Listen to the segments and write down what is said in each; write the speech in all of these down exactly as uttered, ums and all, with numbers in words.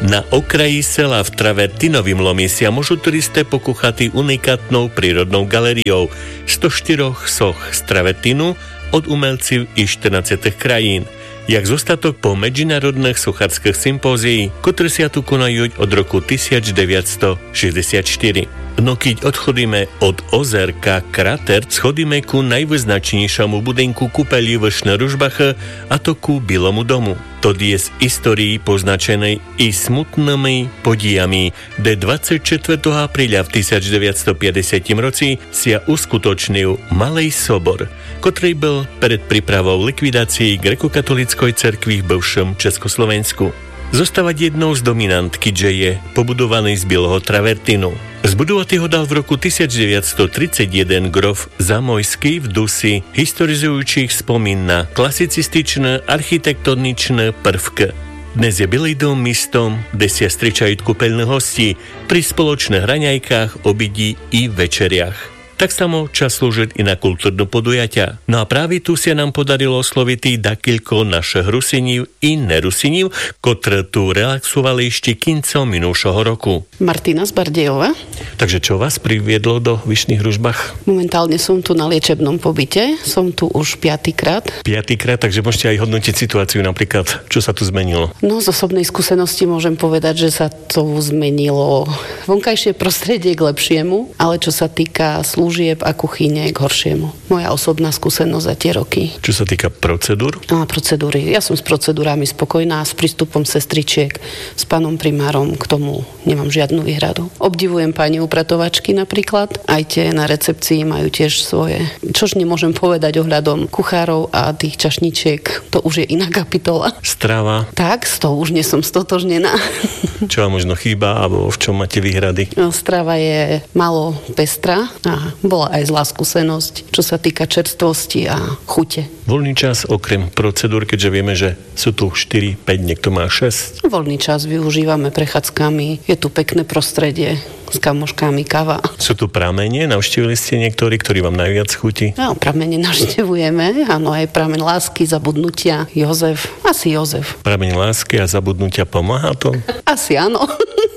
Na okraji sela v Travertinovým lomi si môžu turisté pokúchať unikátnou prírodnou galériou sto štyri soch z Travertinu od umelcів із štrnásť krajín, jak zostatok po medzinárodných sochárskych sympózií, ktoré sa tu konajú od roku devätnásťstošesťdesiatštyri. No keď odchodíme od ozerka Krater, schodíme ku najvyznačnejšiemu budynku kúpeľi v Šneružbache, a to ku Bilomu domu. To je z histórii poznačenej i smutnými podijami, kde dvadsiateho štvrtého apríla v devätnásťstopäťdesiatom roci sa uskutočnil Malej sobor, ktorý bol pred prípravou likvidácií grekokatolíckej cerkvy v bivšom Československu. Zostávať jednou z dominant, keďže je pobudovaný z Bieleho Travertinu. Zbudovať ho dal v roku devätnásťstotridsaťjeden grof Zamojský v dusi historizujúcich spomín na klasicističné architektoničné prvky. Dnes je Bielý dom místom, kde sa stričajú kúpeľné hosti pri spoločných raňajkách, obidi i večeriach. Tak samo čas slúžiť i na kultúrne podujatia. No a práve tu sa nám podarilo osloviť dakilko našich Rusinív i nerusinív, ktoré tu relaxovali ešte kincom minúšho roku. Martina z Bardejova. Takže čo vás priviedlo do Vyšných Ružbách? Momentálne som tu na liečebnom pobyte, som tu už piatýkrát. Piatýkrát, takže môžete aj hodnotiť situáciu napríklad, čo sa tu zmenilo? No z osobnej skúsenosti môžem povedať, že sa to zmenilo vonkajšie prostredie k lepšiemu, ale čo sa týka služieb a kuchyne k horšiemu. Moja osobná skúsenosť za tie roky. Čo sa týka procedúr? A procedúry. Ja som s procedúrami spokojná, s prístupom sestričiek, s pánom primárom, k tomu nemám žiadnu výhradu. Obdivujem pani upratovačky napríklad, aj tie na recepcii majú tiež svoje. Čož nemôžem povedať ohľadom kuchárov a tých čašničiek, to už je iná kapitola. Strava? Tak, s tou už nie som stotožnená. Čo vám možno chýba, alebo v čom máte výhrady? No, strava je málo pestrá a bola aj zlá skúsenosť, čo sa týka čerstvosti a chute. Voľný čas okrem procedúr, keďže vieme, že sú tu štyri, päť, niekto má šesť. Voľný čas využívame prechádzkami, je tu pekné prostredie, s kamoškami, káva. Sú tu pramene? Navštívili ste niektorí, ktorí vám najviac chutí? No, pramene navštevujeme, áno, aj prameň lásky, zabudnutia, Jozef, asi Jozef. Prameň lásky a zabudnutia pomáha to? Asi áno.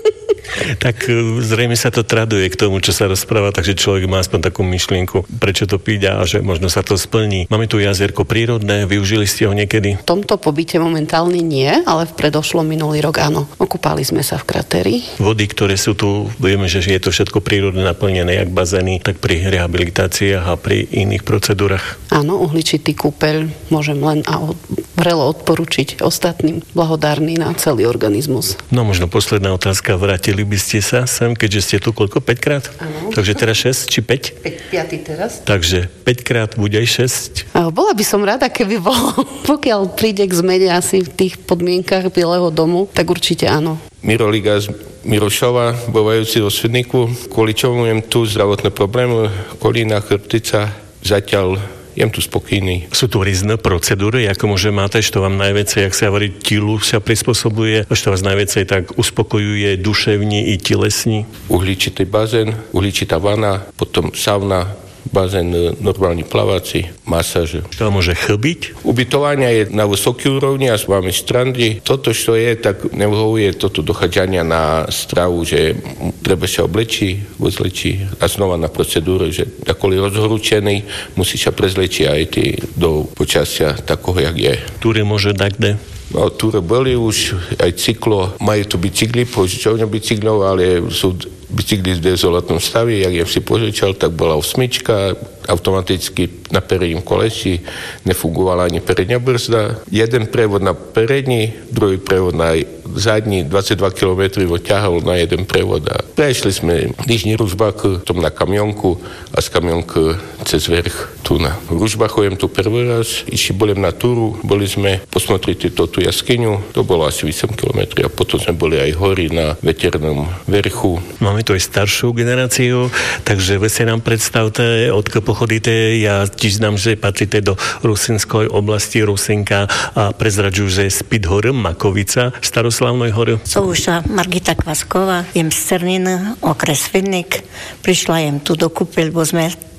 Tak zrejme sa to traduje k tomu, čo sa rozpráva, takže človek má aspoň takú myšlienku, prečo to piť a že možno sa to splní. Máme tu jazierko prírodné, využili ste ho niekedy? V tomto pobyte momentálne nie, ale v predošlom minulý rok áno. Okúpali sme sa v kratéri. Vody, ktoré sú tu, vieme, že je to všetko prírodne naplnené, jak bazény, tak pri rehabilitáciách a pri iných procedúrach. Áno, uhličitý kúpeľ môžem len a od, vrelo odporučiť ostatným, blahodárny na celý organizmus. No možno posledná otázka, vrátili by ste sa sem, keďže ste tu koľko? päť krát? Áno. Takže teraz šesť či päť? päť, piaty teraz. Takže päť krát bude aj šesť. A bola by som rada, keby bolo. Pokiaľ príde k zmene asi v tých podmienkach Bieleho domu, tak určite áno. Miro Liga z Mirošova, bovajúci do Svidniku. Kvôli čomu mám tu zdravotné problémy, kolína, chrbtica, zatiaľ jem tu spokojný. Sú tu rôzne procedúry, ako môže máte, čo vám najviacej, jak sa hovorí, tilu sa prispôsobuje, čo vás najviacej tak uspokojuje duševní i telesní? Uhličitý bazén, uhličitá vana, potom sauna, bazén normálny plavací, masáže. Čo môže chlbiť? Ubytovania je na vysokej úrovni a máme strandy. Toto, čo je, tak nevyhovuje toto dochádzania na stravu, že treba sa oblečiť, vzlečiť a znova na procedúru, že takoli rozhorúčený, musí sa prezlečiť aj ty do počasia takého, jak je. Túry môže dať kde? No, túre boli už aj cyklo, majú tu bicykli, požičovňa bicyklov, ale sú bicykli v dezolátnom stave, jak ja si požičal, tak bola osmička, automaticky na peredním kolesi, nefungovala ani peredňa brzda. Jeden prevod na perední, druhý prevod na zadní, dvadsaťdva kilometrov ťahal na jeden prevod. A prešli sme Nižný Ružbach, tom na kamionku a z kamionky cez vrch tu na Ružbachu. Jem tu prvý raz, išli bolem na túru, boli sme posmotriť tú jaskyňu, to bolo asi osem kilometrov a potom sme boli aj hory na veternom vrchu. Máme tu aj staršiu generáciu, takže vy si nám predstavte, odkiaľ pochodíte. Ja tiež znám, že patríte do Rusinskej oblasti Rusinka a prezradžujú, že z Pidhory, Makovica, Staroslavnej hory. Som Margita Kvasková, jem z Cerniny, okres Svidnik. Prišla jem tu do kúpeľ, bo sme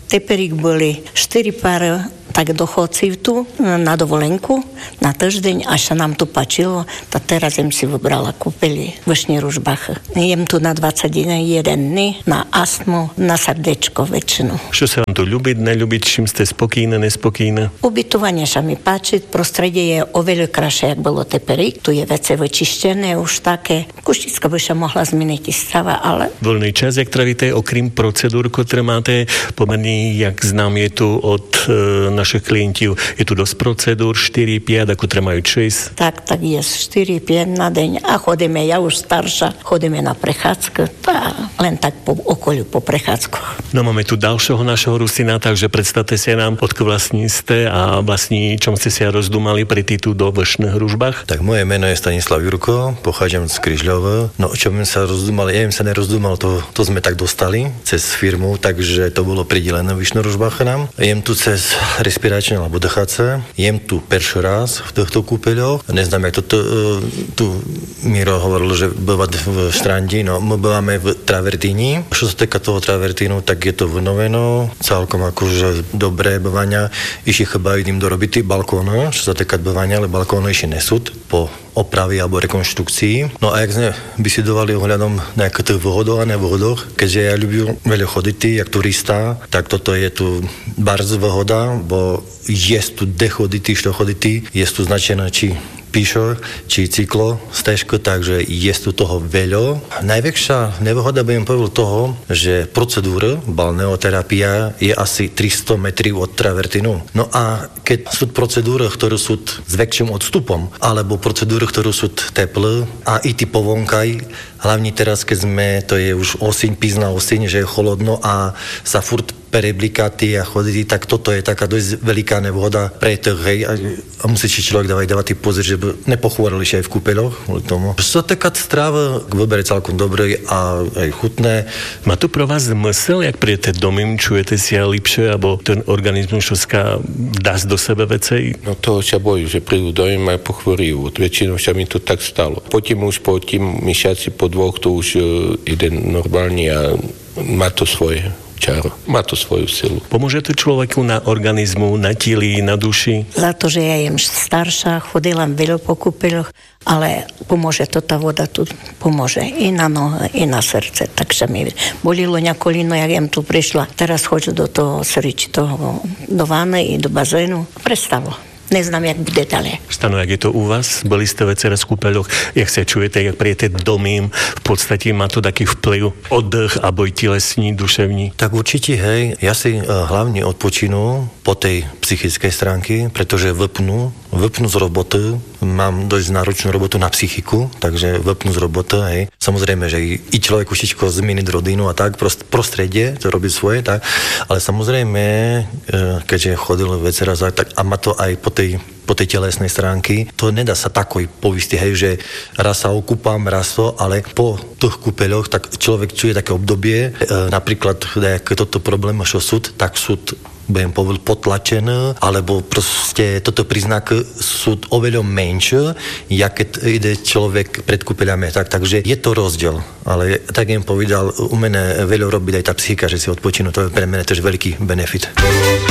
Teperík boli štyri pár tak dochodcів tu na dovolenku na týždeň, až sa nám tu páčilo, tak teraz jem si vybrala kúpeli v Šneružbách. Jem tu na dvadsaťjeden dní, na astmu, na srdečko väčšinu. Čo sa vám tu ľúbiť, neľúbiť, čím ste spokojné, nespokojné? Ubytovanie sa mi páči, prostredie je oveľa krajšie, jak bolo Teperík. Tu je veci vyčištené už také. Kuštička by sa mohla zmeniť i strava, ale... Voľný čas, jak travíte, okrім procedúr, ktoré máte, pomerne, jak znám, je tu od e, našich klientov, je tu dosť procedúr, štyri päť, ako ktoré majú šesť. Tak, tak je štyri päť na deň a chodíme, ja už starša, chodíme na prechádzku a len tak po okoliu, po prechádzkoch. No máme tu ďalšieho našeho Rusina, takže predstavte si nám, odkiaľ vlastní ste a vlastní, čom ste si rozdumali pri tu do Vršných Ružbách. Tak moje meno je Stanislav Jurko, pochádzam z Križľova. No čo by sa rozdumali, ja im sa nerozdúmal, to, to sme tak dostali cez firmu, takže to bolo pridelené v Vršných Ružbách nám. Jem tu cez respiračné alebo dechace. Jem tu perší raz v týchto kúpeľoch. Neznám, jak to tu Miro hovoril, že bývať v Štrandi, no my bývame v Travertíni. Čo sa týka toho Travertínu, tak je to vynoveno, celkom akože dobré bývania. Išli chyba idem do robity balkónu, čo sa týka bývania, ale balkónu ešte nesúd po opravy alebo rekonštrukcii. No a jak sme vysidovali ohľadom nejakých tých výhodov a nevýhodoch, keďže ja ľubím veľa chodiť, jak turista, tak toto je tu bardzo výhoda, bo je tu dechoditý, što choditý, je tu značené či píšo, či cyklo, stežko, takže je tu toho veľa. Najväčšia nevýhoda by im povedal toho, že procedúra, balneoterapia je asi tristo metrov od Travertínu. No a keď sú procedúry, ktoré sú s väčším odstupom, alebo procedúry, ktoré sú teplé a i ty povonkaj, hlavne teraz, keď sme, to je už osiň, pízna osiň, že je chladno a sa furt preblikáty a chodí, tak toto je taká dosť veľká nevhoda pre trh, hej, a, a musí si človek dávať dávať pozor, že by nepochvorili sa aj v kúpeľoch, kvôli tomu. Čo taká stráva vybere celkom dobré a aj chutné. Má to pro vás zmysel, jak prijete domím, čujete si aj lepšie, alebo ten organizmus šoská dá do sebe vecej? No toho sa bojí, že prídu domím aj pochvorujú. Väčšinou sa mi to tak stalo. Potom už po tým mesiaci, po dvoch, to už uh, ide normálne a má to svoje čaro. Má to svoju silu. Pomôže to človeku na organizmu, na teli, na duši? Za to, že ja jem starša, chodila veľa po kúpeľoch, ale pomôže to, tá voda tu pomôže i na nohe, i na srdce. Takže mi bolilo koleno, ja jem tu prišla. Teraz chodím do toho srič, toho, do vány i do bazénu. Prestalo. Neznám, jak bude ďalej. Stano, jak je to u vás? Boli ste večera v kúpeľoch, jak sa čujete, jak prijete domím, v podstate má to taký vplyv, oddych, alebo i telesní, duševní? Tak určite, hej, ja si uh, hlavne odpočinu po tej psychickej stránke, pretože vypnú, vypnú z roboty, mám dosť náročnú robotu na psychiku, takže vypnú z roboty, hej. Samozrejme, že i, i človek ušičko zmeniť rodinu a tak, prost, prostredie, to robí svoje, tak, ale samozrejme, uh, keďže chodil večera, tak a má to aj po tej, po tej telesnej stránky. To nedá sa takoj povisti, hej, že raz sa okúpam, raz to, ale po tých kúpeľoch, tak človek čuje také obdobie, e, napríklad, keď toto problém, čo súd, tak súd budem povedať potlačené, alebo proste toto príznaky sú oveľa menšie, jak keď ide človek pred kúpeľami. Tak, takže je to rozdiel. Ale tak im povedal, u mene veľa robiť aj tá psychika, že si odpočinu, to je pre mňa tiež veľký benefit.